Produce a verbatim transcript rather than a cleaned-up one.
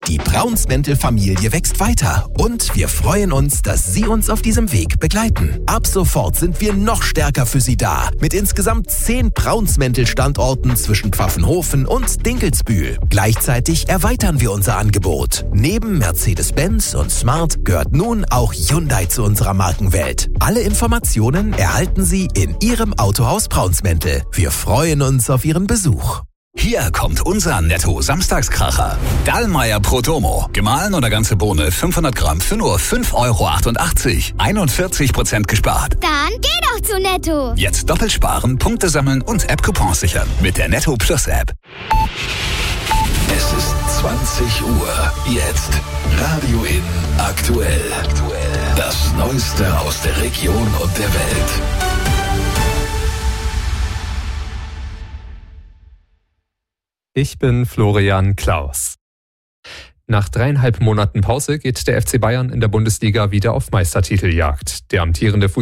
Die Braunsmäntel-Familie wächst weiter und wir freuen uns, dass Sie uns auf diesem Weg begleiten. Ab sofort sind wir noch stärker für Sie da, mit insgesamt zehn Braunsmäntel-Standorten zwischen Pfaffenhofen und Dinkelsbühl. Gleichzeitig erweitern wir unser Angebot. Neben Mercedes-Benz und Smart gehört nun auch Hyundai zu unserer Markenwelt. Alle Informationen erhalten Sie in Ihrem Autohaus Braunsmäntel. Wir freuen uns auf Ihren Besuch. Hier kommt unser Netto-Samstagskracher. Dallmayr Protomo. Gemahlen oder ganze Bohne fünfhundert Gramm für nur fünf Euro achtundachtzig. einundvierzig Prozent gespart. Dann geh doch zu Netto. Jetzt doppelt sparen, Punkte sammeln und App-Coupons sichern. Mit der Netto Plus App. Es ist zwanzig Uhr. Jetzt Radio In aktuell. Das Neueste aus der Region und der Welt. Ich bin Florian Klaus. Nach dreieinhalb Monaten Pause geht der F C Bayern in der Bundesliga wieder auf Meistertiteljagd. Der amtierende